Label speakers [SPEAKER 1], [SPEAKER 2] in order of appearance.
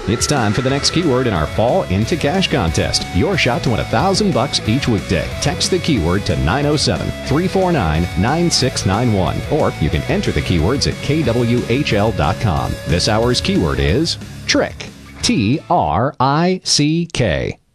[SPEAKER 1] It's time for the next keyword in our Fall Into Cash contest. Your shot to win $1,000 each weekday. Text the keyword to 907-349-9691. Or you can enter the keywords at kwhl.com. This hour's keyword is trick. Trick.